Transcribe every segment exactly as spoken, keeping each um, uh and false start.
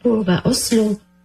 Singapore và Oslo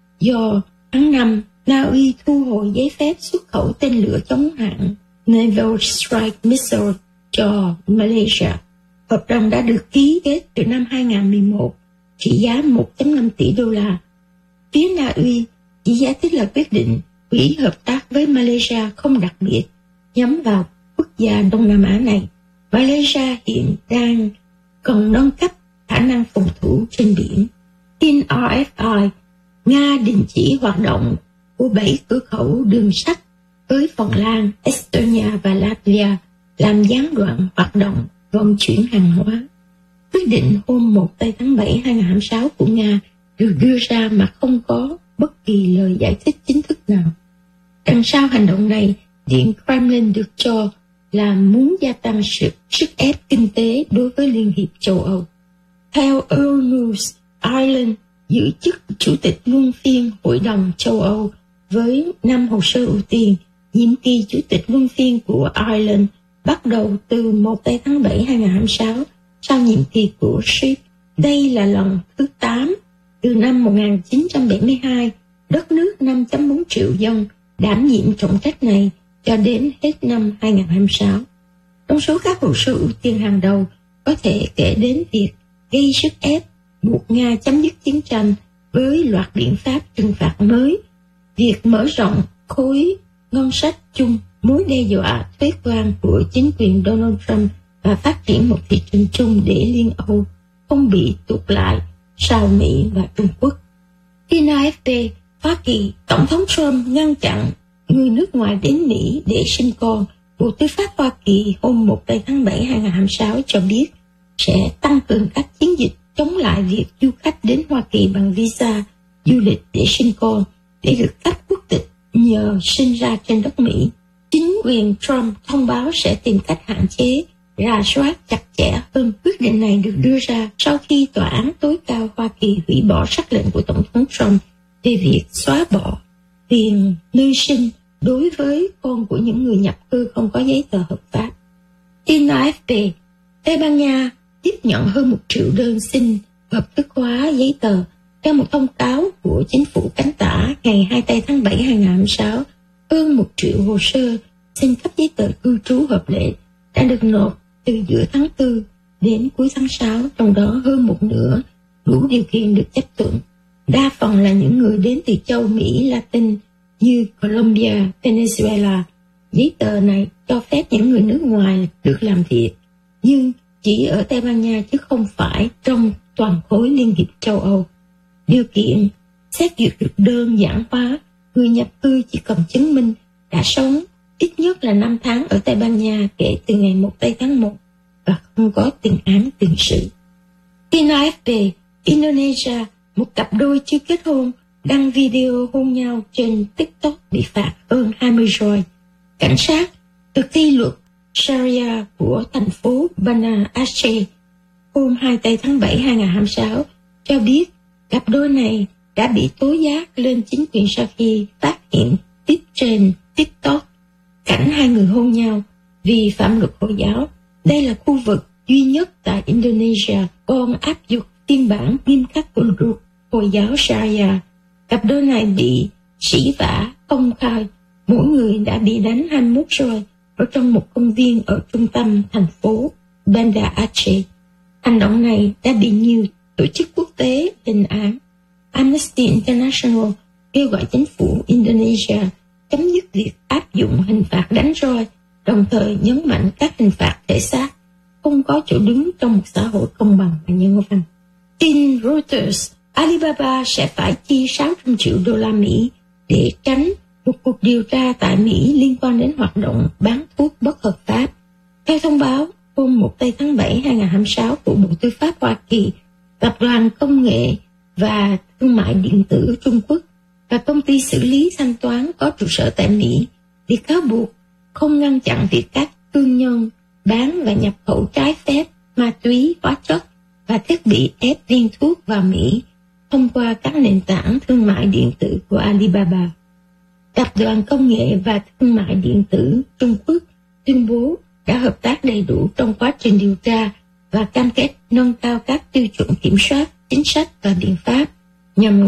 do tháng năm Na Uy thu hồi giấy phép xuất khẩu tên lửa chống hạm Naval Strike Missile cho Malaysia. Hợp đồng đã được ký kết từ năm hai nghìn không trăm mười một, trị giá một phẩy năm tỷ đô la. Phía Na Uy chỉ giải thích là quyết định hủy hợp tác với Malaysia không đặc biệt nhắm vào quốc gia Đông Nam Á này. Malaysia hiện đang cần nâng cấp khả năng phòng thủ trên biển. In R F I, Nga đình chỉ hoạt động của bảy cửa khẩu đường sắt với Phần Lan, Estonia và Latvia, làm gián đoạn hoạt động vận chuyển hàng hóa. Quyết định hôm một tháng bảy hai nghìn không trăm hai mươi sáu của Nga được đưa ra mà không có bất kỳ lời giải thích chính thức nào. Đằng sau hành động này, Điện Kremlin được cho là muốn gia tăng sự sức ép kinh tế đối với Liên hiệp châu Âu. Theo Euronews, Ireland giữ chức chủ tịch luân phiên Hội đồng châu Âu với năm hồ sơ ưu tiên. Nhiệm kỳ chủ tịch luân phiên của Ireland bắt đầu từ một tháng bảy hai nghìn không trăm hai mươi sáu sau nhiệm kỳ của Sip. Đây là lần thứ tám từ năm một nghìn chín trăm bảy mươi hai, đất nước năm phẩy bốn triệu dân đảm nhiệm trọng trách này cho đến hết năm hai nghìn không trăm hai mươi sáu. Trong số các hồ sơ ưu tiên hàng đầu có thể kể đến việc gây sức ép buộc Nga chấm dứt chiến tranh với loạt biện pháp trừng phạt mới, việc mở rộng khối ngân sách chung, mối đe dọa thuế quan của chính quyền Donald Trump và phát triển một thị trường chung để Liên Âu không bị tụt lại sau Mỹ và Trung Quốc. Tin A F P, Hoa Kỳ, Tổng thống Trump ngăn chặn người nước ngoài đến Mỹ để sinh con. Bộ Tư pháp Hoa Kỳ hôm một tháng bảy hai nghìn không trăm hai mươi sáu cho biết sẽ tăng cường các chiến dịch chống lại việc du khách đến Hoa Kỳ bằng visa du lịch để sinh con để được cấp quốc tịch nhờ sinh ra trên đất Mỹ. Chính quyền Trump thông báo sẽ tìm cách hạn chế, rà soát chặt chẽ hơn. Quyết định này được đưa ra sau khi Tòa án tối cao Hoa Kỳ hủy bỏ sắc lệnh của Tổng thống Trump về việc xóa bỏ tiền nuôi sinh đối với con của những người nhập cư không có giấy tờ hợp pháp. Tin A F P, Tây Ban Nha tiếp nhận hơn một triệu đơn xin hợp thức hóa giấy tờ. Theo một thông cáo của chính phủ cánh tả ngày hai mươi tháng bảy hai nghìn không trăm hai mươi sáu, hơn một triệu hồ sơ xin cấp giấy tờ cư trú hợp lệ đã được nộp từ giữa tháng tư đến cuối tháng sáu, trong đó hơn một nửa đủ điều kiện được chấp thuận. Đa phần là những người đến từ châu Mỹ Latin như Colombia, Venezuela. Giấy tờ này cho phép những người nước ngoài được làm việc, nhưng chỉ ở Tây Ban Nha chứ không phải trong toàn khối Liên hiệp châu Âu. Điều kiện xét duyệt được đơn giản hóa, người nhập cư chỉ cần chứng minh đã sống ít nhất là năm tháng ở Tây Ban Nha kể từ ngày một tháng một và không có tiền án tiền sự. Tin A F P, Indonesia, một cặp đôi chưa kết hôn đăng video hôn nhau trên TikTok bị phạt hơn hai mươi roi. Cảnh sát thực thi luật Sharia của thành phố Banda Aceh hôm hai mươi tháng bảy hai nghìn không trăm hai mươi sáu cho biết cặp đôi này đã bị tố giác lên chính quyền sau khi phát hiện tiếp trên TikTok cảnh hai người hôn nhau vì phạm luật Hồi giáo. Đây là khu vực duy nhất tại Indonesia còn áp dụng phiên bản nghiêm khắc của luật Hồi giáo Sharia. Cặp đôi này bị sỉ vả công khai, mỗi người đã bị đánh hai mươi mốt roi ở trong một công viên ở trung tâm thành phố Banda Aceh. Hành động này đã bị nhiều tổ chức quốc tế lên án. Amnesty International kêu gọi chính phủ Indonesia chấm dứt việc áp dụng hình phạt đánh roi, đồng thời nhấn mạnh các hình phạt thể xác không có chỗ đứng trong một xã hội công bằng và nhân văn. Tin Reuters, Alibaba sẽ phải chi sáu trăm triệu đô la Mỹ để tránh một cuộc điều tra tại Mỹ liên quan đến hoạt động bán thuốc bất hợp pháp. Theo thông báo hôm một tháng bảy hai nghìn không trăm hai mươi sáu của Bộ Tư pháp Hoa Kỳ, Tập đoàn Công nghệ và Thương mại Điện tử Trung Quốc và công ty xử lý thanh toán có trụ sở tại Mỹ bị cáo buộc không ngăn chặn việc các thương nhân bán và nhập khẩu trái phép ma túy, hóa chất và thiết bị ép viên thuốc vào Mỹ thông qua các nền tảng thương mại điện tử của Alibaba. Tập đoàn Công nghệ và Thương mại Điện tử Trung Quốc tuyên bố đã hợp tác đầy đủ trong quá trình điều tra và cam kết nâng cao các tiêu chuẩn kiểm soát, chính sách và biện pháp nhằm